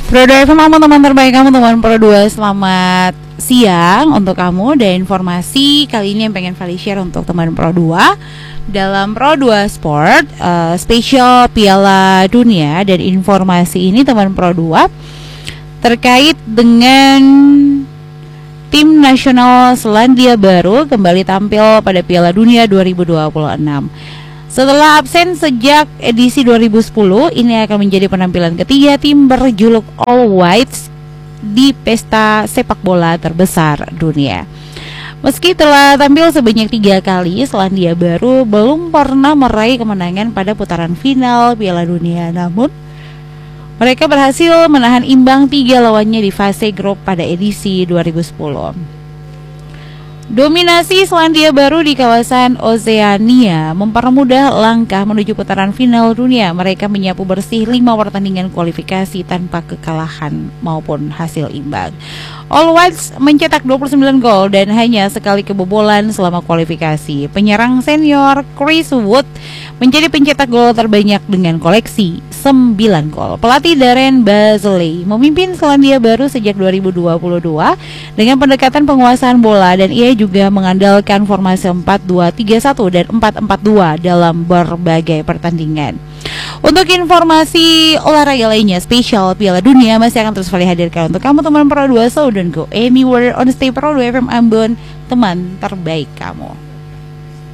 Pro 2 FM, kamu teman terbaik kamu, teman Pro 2. Selamat siang untuk kamu. Dan informasi kali ini yang pengen Vali share untuk teman Pro 2 dalam Pro 2 Sport spesial Piala Dunia. Dan informasi ini teman Pro 2 terkait dengan tim nasional Selandia Baru kembali tampil pada Piala Dunia 2026. Setelah absen sejak edisi 2010, ini akan menjadi penampilan ketiga tim berjuluk All Whites di pesta sepak bola terbesar dunia. Meski telah tampil sebanyak 3 kali, Selandia Baru belum pernah meraih kemenangan pada putaran final Piala Dunia. Namun, mereka berhasil menahan imbang 3 lawannya di fase grup pada edisi 2010. Dominasi Selandia Baru di kawasan Oseania mempermudah langkah menuju putaran final dunia. Mereka menyapu bersih 5 pertandingan kualifikasi tanpa kekalahan maupun hasil imbang. All Whites mencetak 29 gol dan hanya sekali kebobolan selama kualifikasi. Penyerang senior Chris Wood menjadi pencetak gol terbanyak dengan koleksi 9 gol. Pelatih Darren Bazley memimpin Selandia Baru sejak 2022 dengan pendekatan penguasaan bola, dan ia juga mengandalkan formasi 4-2-3-1 dan 4-4-2 dalam berbagai pertandingan. Untuk informasi olahraga lainnya spesial Piala Dunia masih akan terus Vali hadirkan untuk kamu teman Pro 2. So don't go anywhere on Stay Pro 2 FM Ambon, teman terbaik kamu.